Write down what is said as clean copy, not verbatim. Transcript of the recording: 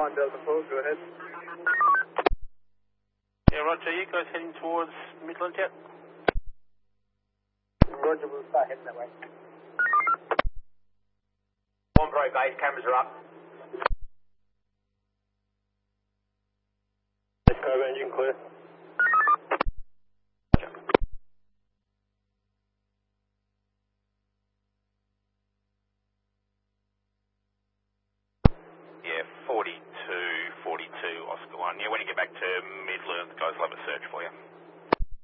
1 Delta 4, go ahead. Yeah, roger, you guys heading towards Midland yet? Roger, we'll start heading that way. Pro base, cameras are up. Cove engine clear. Yeah, 42, Oscar 1. Yeah, when you get back to